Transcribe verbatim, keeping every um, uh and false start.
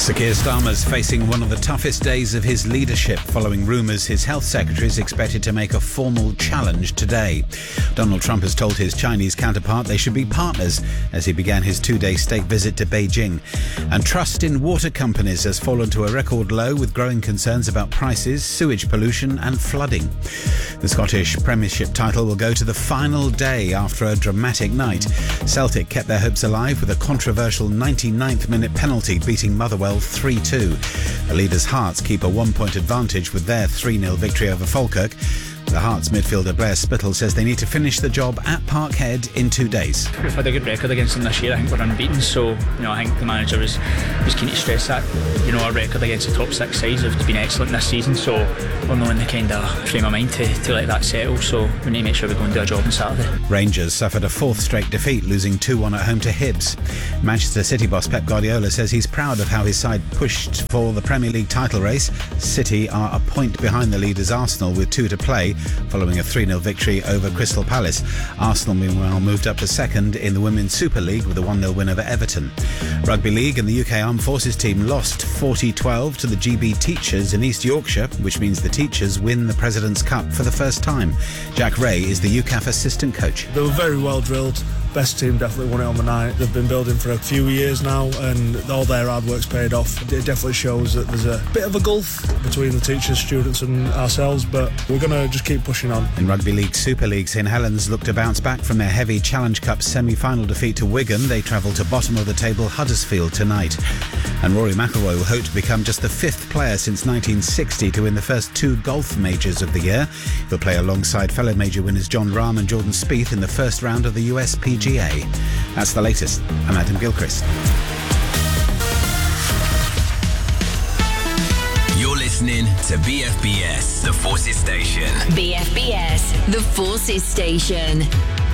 Sir Keir Starmer's facing one of the toughest days of his leadership following rumours his health secretary is expected to make a formal challenge today. Donald Trump has told his Chinese counterpart they should be partners as he began his two-day state visit to Beijing. And trust in water companies has fallen to a record low with growing concerns about prices, sewage pollution and flooding. The Scottish Premiership title will go to the final day after a dramatic night. Celtic kept their hopes alive with a controversial ninety-ninth minute penalty beating Motherwell three two. The leaders' Hearts keep a one-point advantage with their three nil victory over Falkirk. The Hearts midfielder Blair Spittle says they need to finish the job at Parkhead in two days. We've had a good record against them this year. I think we're unbeaten, so you know I think the manager was was keen to stress that. You know, our record against the top six sides has been excellent this season, so we're not in the kind of frame of mind to, to let that settle. So we need to make sure we go and do our job on Saturday. Rangers suffered a fourth straight defeat, losing two one at home to Hibs. Manchester City boss Pep Guardiola says he's proud of how his side pushed for the Premier League title race. City are a point behind the leaders Arsenal with two to play, following a three nil victory over Crystal Palace. Arsenal, meanwhile, moved up to second in the Women's Super League with a one nil win over Everton. Rugby League and the U K Armed Forces team lost forty twelve to the G B Teachers in East Yorkshire, which means the Teachers win the President's Cup for the first time. Jack Ray is the U C A F assistant coach. They were very well drilled. Best team definitely won it on the night. They've been building for a few years now and all their hard work's paid off. It definitely shows that there's a bit of a gulf between the teachers, students and ourselves, but we're going to just keep pushing on. In Rugby League Super League, St Helens look to bounce back from their heavy Challenge Cup semi-final defeat to Wigan. They travel to bottom of the table Huddersfield tonight. And Rory McIlroy will hope to become just the fifth player since nineteen sixty to win the first two golf majors of the year. He'll play alongside fellow major winners Jon Rahm and Jordan Spieth in the first round of the U S P G A. That's the latest. I'm Adam Gilchrist. You're listening to B F B S, the Forces Station. B F B S, the Forces Station.